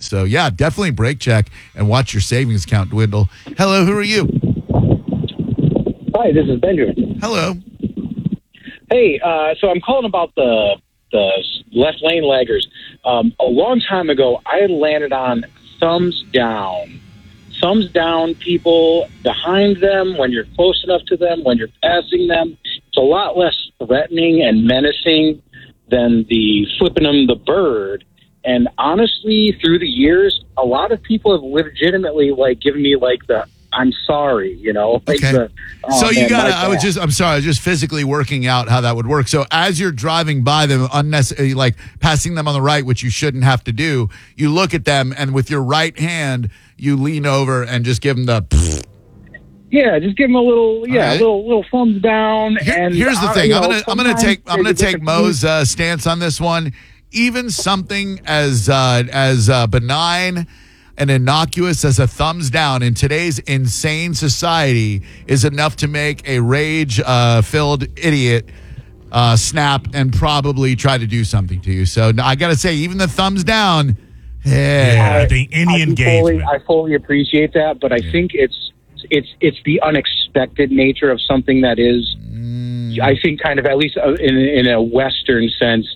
So, yeah, definitely brake check and watch your savings account dwindle. Hello, who are you? Hi, this is Benjamin. Hello. Hey, so I'm calling about the left lane laggers. A long time ago, I had landed on thumbs down. Thumbs down people behind them when you're close enough to them, when you're passing them. It's a lot less threatening and menacing than the flipping them the bird. And honestly, through the years, a lot of people have legitimately given me the I'm sorry, Okay. I'm sorry, I was just physically working out how that would work. So as you're driving by them, unnecessarily, passing them on the right, which you shouldn't have to do, you look at them and with your right hand, you lean over and just give them the. Yeah, just give them a little, right. little thumbs down. Here's the thing, I'm gonna take Mo's stance on this one. Even something as benign and innocuous as a thumbs down in today's insane society is enough to make a rage-filled idiot snap and probably try to do something to you. So I got to say, even the thumbs down, I think any engagement. I fully appreciate that, but I think it's the unexpected nature of something that is, I think, kind of, at least in a Western sense,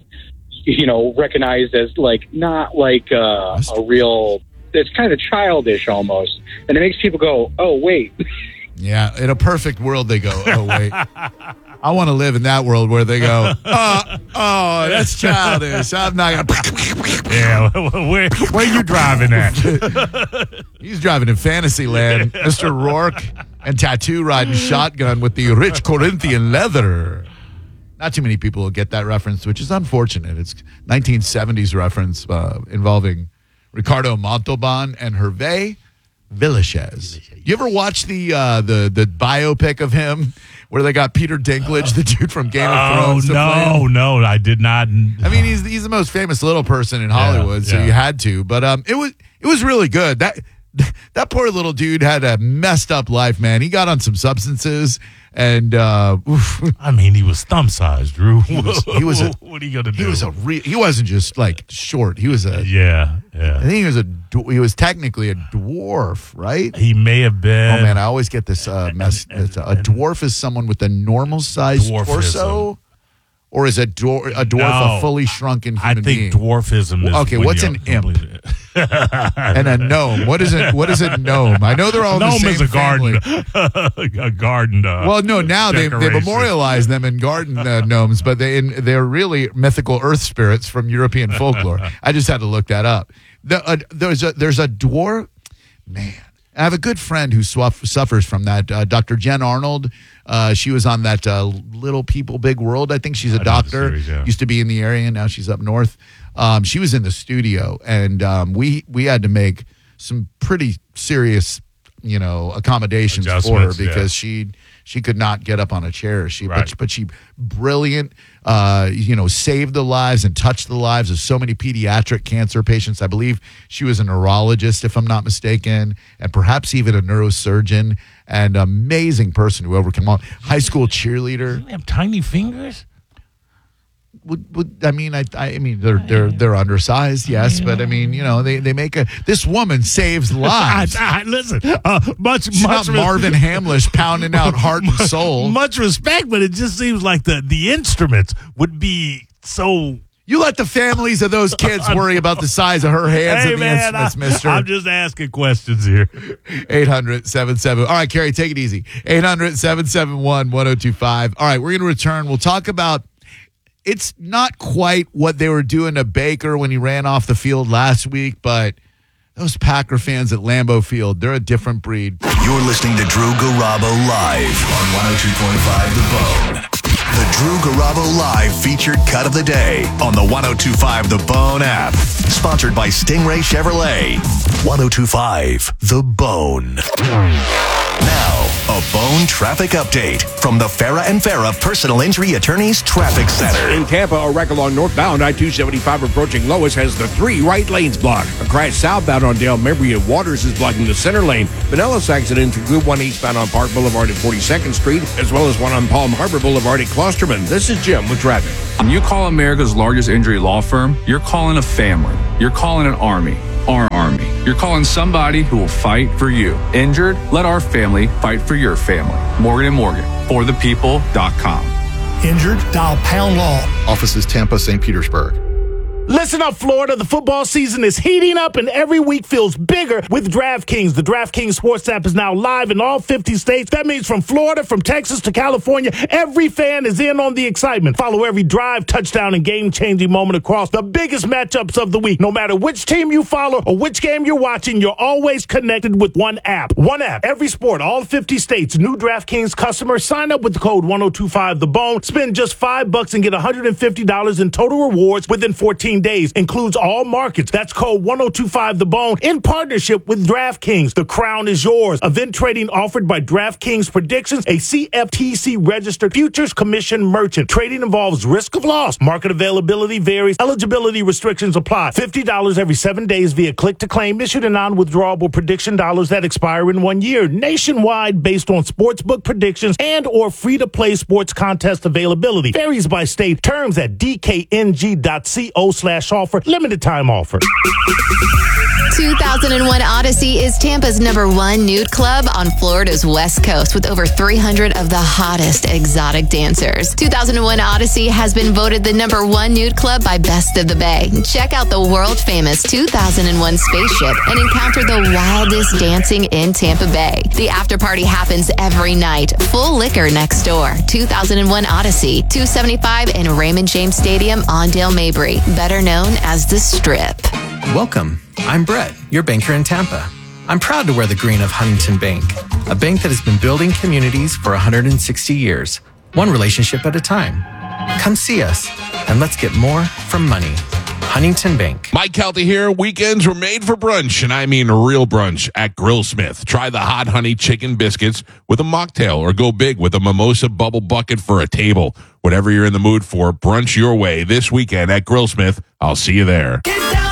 recognized as not a real. It's kind of childish almost, and it makes people go, "Oh, wait." Yeah, in a perfect world, they go, "Oh, wait." I want to live in that world where they go, "Oh, that's childish. I'm not gonna." Yeah, where are you driving at? He's driving in Fantasyland, Mr. Rourke, and tattoo riding shotgun with the rich Corinthian leather. Not too many people will get that reference, which is unfortunate. It's 1970s reference involving Ricardo Montalban and Hervé Villechaize. You ever watch the biopic of him where they got Peter Dinklage, the dude from Game of Thrones? Oh, no, I did not. I mean, he's the most famous little person in Hollywood, so you had to. But it was really good. That poor little dude had a messed up life, man. He got on some substances. And I mean, he was thumb sized, Drew. He was what are you gonna do? He wasn't just short. He was a I think he was technically a dwarf, right? He may have been. Oh man, I always get this mess. A dwarf is someone with a normal sized torso, or is a dwarf a fully shrunken human being? I think dwarfism is okay. What's an imp? And a gnome. What is a gnome? I know they're all gnome the same is a family. garden, a garden. Well, no, now they memorialize them in garden gnomes, but they're really mythical earth spirits from European folklore. I just had to look that up. There's a dwarf. Man, I have a good friend who suffers from that. Dr. Jen Arnold. She was on that Little People, Big World. I think she's a doctor. Series, yeah. Used to be in the area, now she's up north. She was in the studio, and we had to make some pretty serious, accommodations for her because she could not get up on a chair. But she brilliant, saved the lives and touched the lives of so many pediatric cancer patients. I believe she was a neurologist, if I'm not mistaken, and perhaps even a neurosurgeon. And amazing person who overcame all. High school cheerleader. Doesn't he have tiny fingers? I mean, they're undersized, yes, but I mean, they make this woman saves lives. Listen, She's not Marvin Hamlish pounding out heart and soul. Much respect, but it just seems like the instruments would be so. You let the families of those kids worry about the size of her hands and the instruments, mister. I'm just asking questions here. 800-77. All right, Carrie, take it easy. 800-771-1025. All right, we're going to return. We'll talk about. It's not quite what they were doing to Baker when he ran off the field last week, but those Packer fans at Lambeau Field, they're a different breed. You're listening to Drew Garabo live on 102.5 The Bone. The Drew Garabo Live featured cut of the day on the 102.5 The Bone app. Sponsored by Stingray Chevrolet. 102.5 The Bone. Now, a Bone traffic update from the Farah and Farah Personal Injury Attorneys Traffic Center. In Tampa, a wreck along northbound I-275 approaching Lois has the 3 right lanes blocked. A crash southbound on Dale Mabry at Waters is blocking the center lane. Pinellas accident to Group 1 eastbound on Park Boulevard at 42nd Street, as well as one on Palm Harbor Boulevard at Klosterman. This is Jim with traffic. When you call America's largest injury law firm, you're calling a family. You're calling an army. Our army. You're calling somebody who will fight for you. Injured? Let our family fight for your family. Morgan & Morgan, forthepeople.com. Injured? Dial Pound Law. Offices Tampa, St. Petersburg. Listen up, Florida. The football season is heating up, and every week feels bigger with DraftKings. The DraftKings Sports app is now live in all 50 states. That means from Florida, from Texas to California, every fan is in on the excitement. Follow every drive, touchdown, and game-changing moment across the biggest matchups of the week. No matter which team you follow or which game you're watching, you're always connected with one app. One app, every sport, all 50 states. New DraftKings customers sign up with the code 1025TheBone. Spend just $5 and get $150 in total rewards within 14 days. Includes all markets. That's code 1025TheBone in partnership with DraftKings. The crown is yours. Event trading offered by DraftKings Predictions, a CFTC registered futures commission merchant. Trading involves risk of loss. Market availability varies. Eligibility restrictions apply. $50 every 7 days via click to claim. Issued in non-withdrawable prediction dollars that expire in 1 year. Nationwide based on sportsbook predictions and or free-to-play sports contest availability. Varies by state. Terms at dkng.co/offer. Limited time offer. 2001 Odyssey is Tampa's #1 nude club on Florida's West Coast with over 300 of the hottest exotic dancers. 2001 Odyssey has been voted the #1 nude club by Best of the Bay. Check out the world-famous 2001 spaceship and encounter the wildest dancing in Tampa Bay. The after party happens every night. Full liquor next door. 2001 Odyssey, 275 in Raymond James Stadium on Dale Mabry, better known as the Strip. Welcome. I'm Brett, your banker in Tampa. I'm proud to wear the green of Huntington Bank, a bank that has been building communities for 160 years, one relationship at a time. Come see us, and let's get more from money. Huntington Bank. Mike Kelty here. Weekends were made for brunch, and I mean real brunch at Grillsmith. Try the hot honey chicken biscuits with a mocktail, or go big with a mimosa bubble bucket for a table. Whatever you're in the mood for, brunch your way this weekend at Grillsmith. I'll see you there.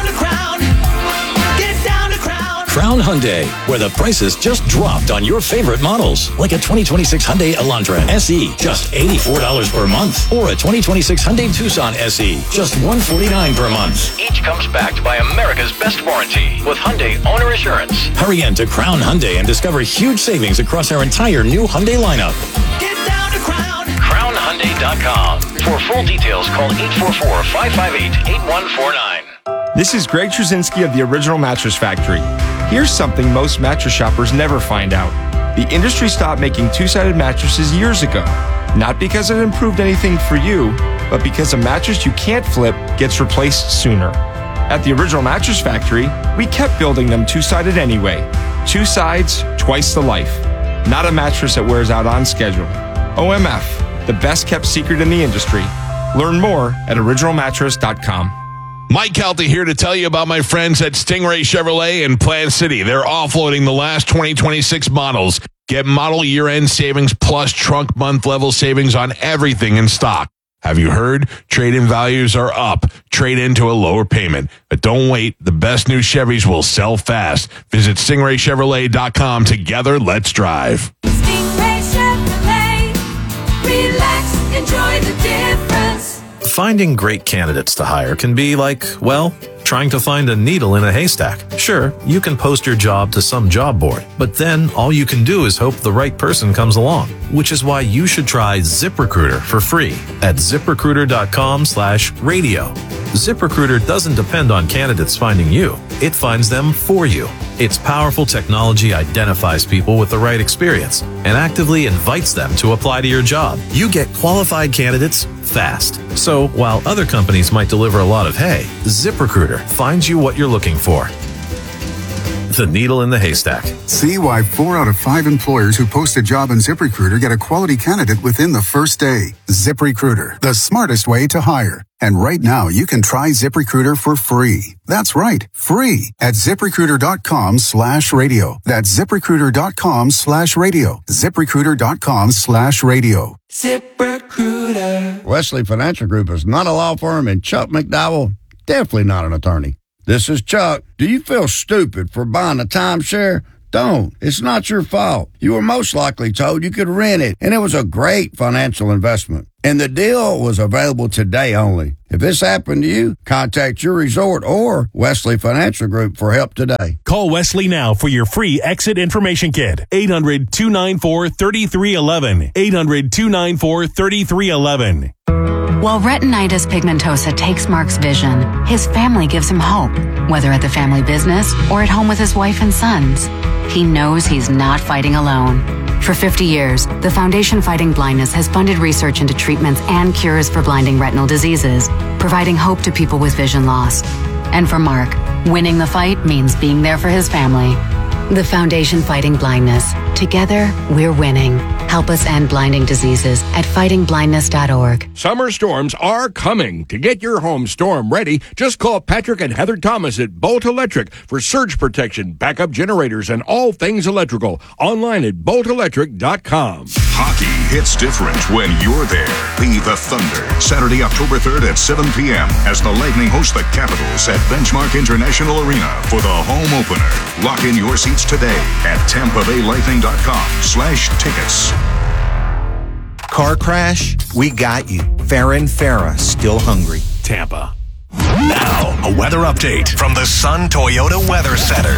Crown Hyundai, where the prices just dropped on your favorite models, like a 2026 Hyundai Elantra SE, just $84 per month, or a 2026 Hyundai Tucson SE, just $149 per month. Each comes backed by America's best warranty with Hyundai Owner Assurance. Hurry in to Crown Hyundai and discover huge savings across our entire new Hyundai lineup. Get down to Crown. CrownHyundai.com. For full details, call 844-558-8149. This is Greg Trzynski of the Original Mattress Factory. Here's something most mattress shoppers never find out. The industry stopped making two-sided mattresses years ago. Not because it improved anything for you, but because a mattress you can't flip gets replaced sooner. At the Original Mattress Factory, we kept building them two-sided anyway. 2 sides, twice the life. Not a mattress that wears out on schedule. OMF, the best kept secret in the industry. Learn more at originalmattress.com. Mike Kelty here to tell you about my friends at Stingray Chevrolet in Plant City. They're offloading the last 2026 models. Get model year-end savings plus trunk month-level savings on everything in stock. Have you heard? Trade-in values are up. Trade into a lower payment. But don't wait. The best new Chevys will sell fast. Visit StingrayChevrolet.com. Together, let's drive. Stingray Chevrolet. Relax. Enjoy the difference. Finding great candidates to hire can be like, well, trying to find a needle in a haystack. Sure, you can post your job to some job board, but then all you can do is hope the right person comes along, which is why you should try ZipRecruiter for free at ZipRecruiter.com/radio. ZipRecruiter doesn't depend on candidates finding you. It finds them for you. Its powerful technology identifies people with the right experience and actively invites them to apply to your job. You get qualified candidates fast. So while other companies might deliver a lot of hay, ZipRecruiter finds you what you're looking for. The needle in the haystack. See why 4 out of 5 employers who post a job in ZipRecruiter get a quality candidate within the first day. ZipRecruiter, the smartest way to hire. And right now, you can try ZipRecruiter for free. That's right, free at ZipRecruiter.com/radio. That's ZipRecruiter.com/radio. ZipRecruiter.com/radio. ZipRecruiter. Wesley Financial Group is not a law firm, and Chuck McDowell, definitely not an attorney. This is Chuck. Do you feel stupid for buying a timeshare? Don't. It's not your fault. You were most likely told you could rent it, and it was a great financial investment. And the deal was available today only. If this happened to you, contact your resort or Wesley Financial Group for help today. Call Wesley now for your free exit information kit. 800-294-3311. 800-294-3311. While retinitis pigmentosa takes Mark's vision, his family gives him hope, whether at the family business or at home with his wife and sons. He knows he's not fighting alone. For 50 years, the Foundation Fighting Blindness has funded research into treatments and cures for blinding retinal diseases, providing hope to people with vision loss. And for Mark, winning the fight means being there for his family. The Foundation Fighting Blindness. Together, we're winning. Help us end blinding diseases at fightingblindness.org. Summer storms are coming. To get your home storm ready, just call Patrick and Heather Thomas at Bolt Electric for surge protection, backup generators, and all things electrical. Online at boltelectric.com. Hockey hits different when you're there. Be the Thunder. Saturday, October 3rd at 7 p.m. as the Lightning host the Capitals at Benchmark International Arena for the home opener. Lock in your seats today at TampaBayLightning.com/tickets. Car crash? We got you. Farah and Farah, still hungry. Tampa. Now, a weather update from the Sun Toyota Weather Center.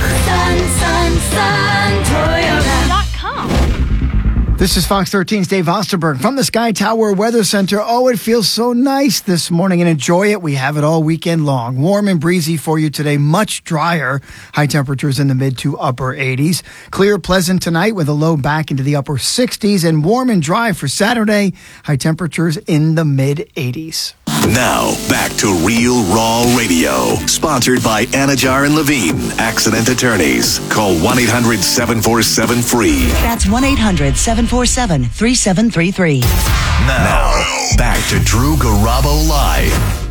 SunToyota.com. This is Fox 13's Dave Osterberg from the Sky Tower Weather Center. Oh, it feels so nice this morning, and enjoy it. We have it all weekend long. Warm and breezy for you today, much drier. High temperatures in the mid to upper 80s. Clear, pleasant tonight with a low back into the upper 60s, and warm and dry for Saturday. High temperatures in the mid 80s. Now, back to Real Raw Radio. Sponsored by Anajar and Levine, accident attorneys. Call 1-800-747-FREE. That's 1-800-747-3733. Now, back to Drew Garabo Live.